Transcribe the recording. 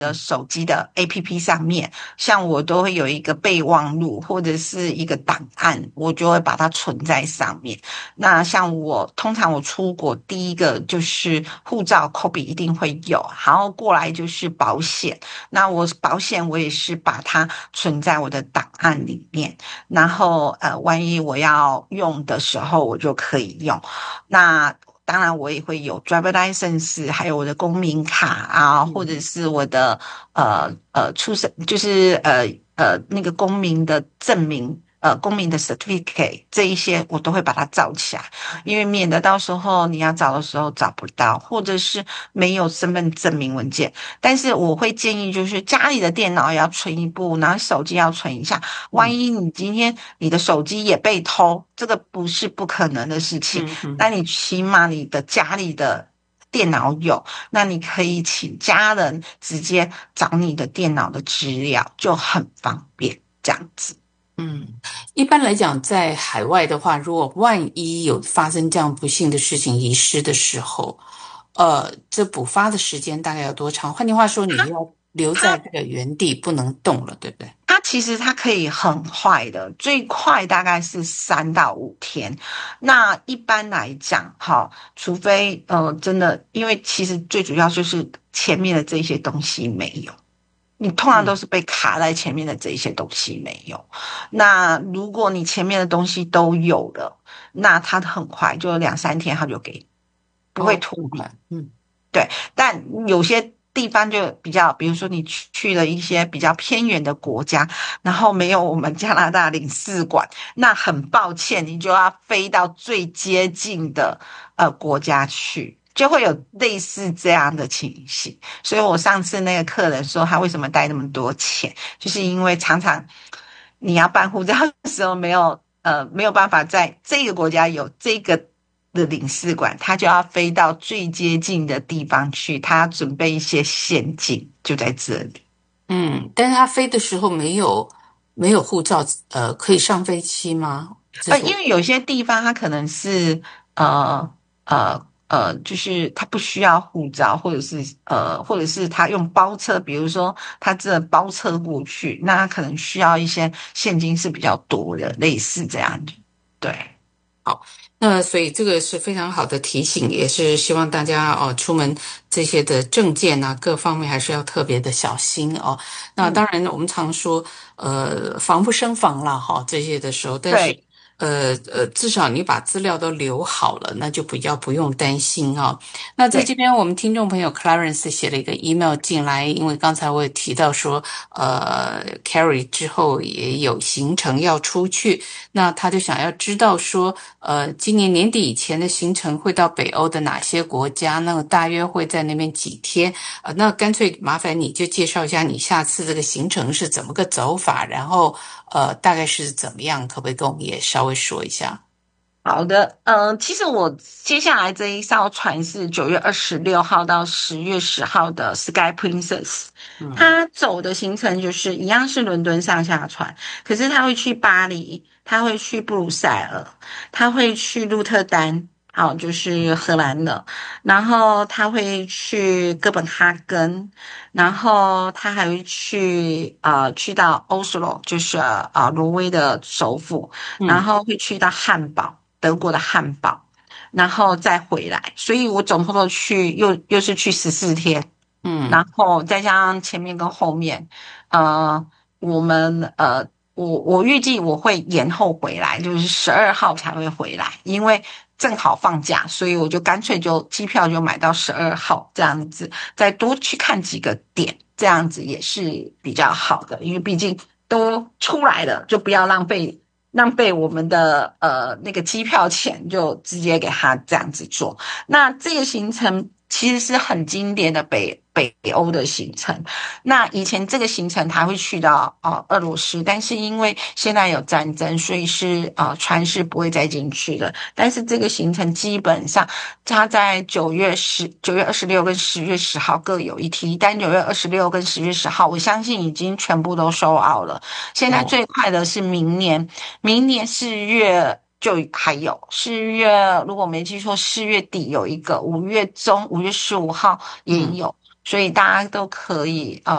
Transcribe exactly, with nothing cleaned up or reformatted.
的手机的 A P P 上面，像我都会有一个备忘录或者是一个档案，我就会把它存在上面。那像我通常我出国，第一个就是护照 copy 一定会有，然后过来就是保险。那我保险我也是把它存在我的档案里面，然后呃，万一我要用的时候，我就可以用。那当然，我也会有 driver license，还有我的公民卡啊，或者是我的呃呃出生，就是呃呃那个公民的证明，呃公民的 certificate 这一些，我都会把它照起来，因为免得到时候你要找的时候找不到，或者是没有身份证明文件。但是我会建议，就是家里的电脑也要存一部，然后手机要存一下。万一你今天你的手机也被偷，这个不是不可能的事情。 嗯嗯。 那你起码你的家里的电脑有，那你可以请家人直接找你的电脑的资料，就很方便这样子。 嗯，一般来讲，在海外的话，如果万一有发生这样不幸的事情遗失的时候，呃，这补发的时间大概要多长？换句话说，你要留在这个原地不能动了，对不对？ 它其实它可以很快的，最快大概是三到五天。那一般来讲，哈，除非呃真的，因为其实最主要就是前面的这些东西没有。你通常都嗯。 是被卡在前面的这一些东西没有。那如果你前面的东西都有了，那它很快就两三天它就给你，不会哦， 拖你。 很快。嗯。 对，但有些地方就比较，比如说你去去了一些比较偏远的国家，然后没有我们加拿大领事馆，那很抱歉，你就要飞到最接近的呃国家去。就会有类似这样的情形，所以我上次那个客人说他为什么带那么多钱，就是因为常常你要办护照的时候没有呃没有办法在这个国家有这个的领事馆，他就要飞到最接近的地方去，他要准备一些现金，就在这里。 嗯，但是他飞的时候没有没有护照，呃，可以上飞机吗？这呃， 是我。 因为有些地方它可能是呃呃呃，就是他不需要护照，或者是呃，或者是他用包车，比如说他这包车过去，那他可能需要一些现金是比较多的，类似这样子。对。 好，那所以这个是非常好的提醒，也是希望大家哦，出门这些的证件啊，各方面还是要特别的小心哦。那嗯， 当然，我们常说，呃，防不胜防啦，哈、这些的时候，但是， 对呃呃，至少你把资料都留好了，那就比较不用担心啊、那在这对。 边，我们听众朋友 Clarence 写了一个 email 进来，因为刚才我也提到说，呃，Carrie 之后也有行程要出去，那他就想要知道说，呃，今年年底以前的行程会到北欧的哪些国家？那么大约会在那边几天？呃，那干脆麻烦你就介绍一下你下次这个行程是怎么个走法，然后呃，大概是怎么样？可不可以跟我们也稍微说一下？ 好的，嗯，其实我接下来这一艘船是九月二十六号到十月十号的 Sky Princess， 嗯。 它走的行程就是一样是伦敦上下船，可是它会去巴黎，它会去布鲁塞尔，它会去鹿特丹，好，就是荷兰的，然后它会去哥本哈根，然后它还会去呃去到 Oslo，就是呃挪威的首府，然嗯。 后会去到汉堡。德国的汉堡，然后再回来，所以我总共都去又又是去十四天，然嗯。 后再加上前面跟后面，呃，我们呃，我我预计我会延后回来，就是十二号才会回来，因为正好放假，所以我就干脆就机票就买到十二号这样子，再多去看几个点，这样子也是比较好的，因为毕竟都出来了，就不要浪费。浪费我们的呃那个机票钱，就直接给他这样子做。那这个行程其实是很经典的北北欧的行程。那以前这个行程他会去到呃俄罗斯，但是因为现在有战争，所以是呃船是不会再进去的。但是这个行程基本上它在九月十九月二十六跟十月十号各有一梯，但九月二十六跟十月十号，我相信已经全部都收 out 了。现在哦。 最快的是明年。明年四月就还有，四月如果没记错，四月底有一个，五月中五月十五号也嗯。 有。 所以大家都可以呃